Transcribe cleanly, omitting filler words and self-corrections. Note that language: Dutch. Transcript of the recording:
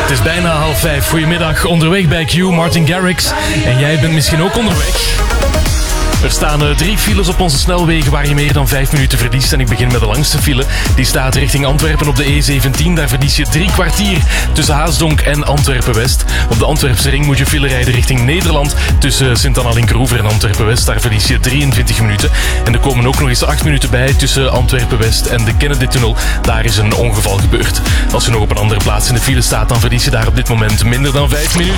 Het is bijna 4:30. Goedemiddag, onderweg bij Q, Martin Garrix. En jij bent misschien ook onderweg. Er staan 3 files op onze snelwegen waar je meer dan 5 minuten verliest. En ik begin met de langste file. Die staat richting Antwerpen op de E17. Daar verlies je 3 kwartier tussen Haasdonk en Antwerpen-West. Op de Antwerpse ring moet je file rijden richting Nederland. Tussen Sint-Anna-Linkeroever en Antwerpen-West. Daar verlies je 23 minuten. En er komen ook nog eens 8 minuten bij tussen Antwerpen-West en de Kennedy-tunnel. Daar is een ongeval gebeurd. Als je nog op een andere plaats in de file staat, dan verlies je daar op dit moment minder dan 5 minuten.